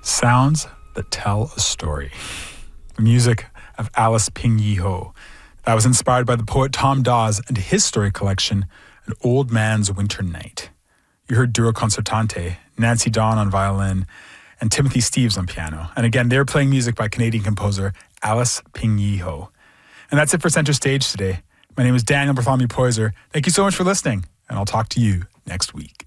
Sounds that tell a story. The music of Alice Ping Yi Ho. That was inspired by the poet Tom Dawes and his story collection, An Old Man's Winter Night. You heard Duro Concertante, Nancy Dawn on violin, and Timothy Steeves on piano. And again, they're playing music by Canadian composer Alice Ping Yi Ho. And that's it for Center Stage today. My name is Daniel Bartholomew Poyser. Thank you so much for listening, and I'll talk to you next week.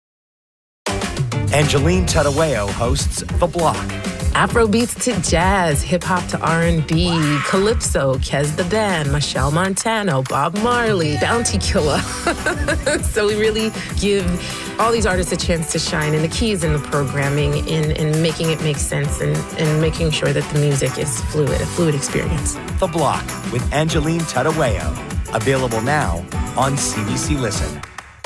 Angeline Tadaweo hosts The Block. Afrobeats to jazz, hip-hop to R&B, calypso, Kez the Dan, Michelle Montano, Bob Marley, Bounty Killer. So we really give all these artists a chance to shine, and the key is in the programming, in making it make sense, and making sure that the music is fluid, a fluid experience. The Block with Angeline Tadaweo. Available now on CBC Listen.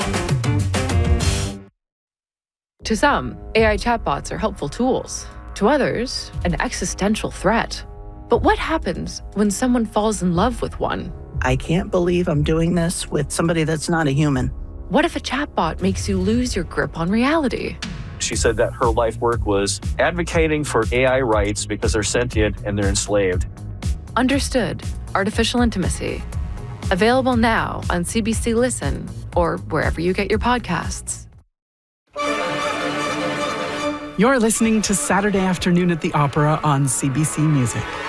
To some, AI chatbots are helpful tools. To others, an existential threat. But what happens when someone falls in love with one? I can't believe I'm doing this with somebody that's not a human. What if a chatbot makes you lose your grip on reality? She said that her life work was advocating for AI rights because they're sentient and they're enslaved. Understood. Artificial Intimacy. Available now on CBC Listen or wherever you get your podcasts. You're listening to Saturday Afternoon at the Opera on CBC Music.